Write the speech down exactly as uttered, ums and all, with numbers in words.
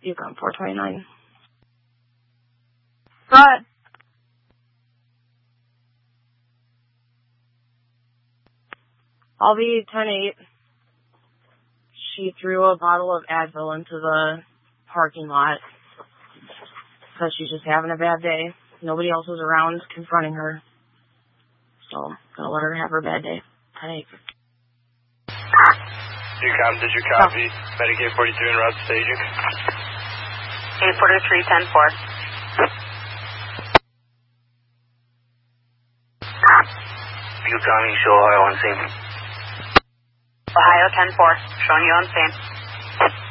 Yukon four twenty-nine. Go ahead. I'll be ten eight. She threw a bottle of Advil into the parking lot because she's just having a bad day. Nobody else was around confronting her. So, gonna let her have her bad day. ten eight. Yukon, did you copy? Oh. Medicaid forty-three en route to staging. eight forty-three, ten four. Yukon, you show Ohio on scene. Ohio ten four, showing you on scene.